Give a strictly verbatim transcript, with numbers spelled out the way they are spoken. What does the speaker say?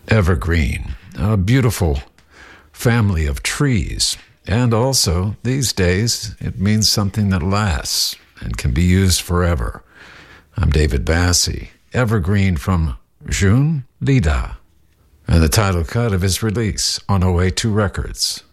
Evergreen, a beautiful family of trees. And also, these days, it means something that lasts and can be used forever. I'm David Bassi, Evergreen from June Lida, and the title cut of his release on O A two Records.